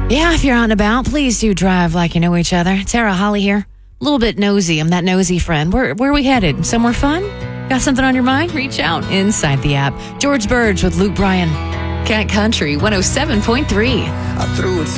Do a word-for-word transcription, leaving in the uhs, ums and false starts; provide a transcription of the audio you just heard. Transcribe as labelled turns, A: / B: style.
A: Yeah, if you're out and about, please do drive like you know each other. Tara Holly here. A little bit nosy. I'm that nosy friend. Where, where are we headed? Somewhere fun? Got something on your mind? Reach out inside the app. George Burge with Luke Bryan. Cat Country one oh seven point three.
B: I threw it